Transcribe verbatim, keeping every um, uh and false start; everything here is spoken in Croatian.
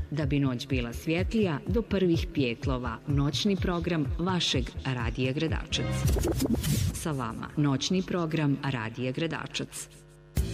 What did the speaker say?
Da bi noć bila svjetlija, do prvih pjetlova noćni program vašeg Radija Gradačac. Sa vama noćni program Radija Gradačac.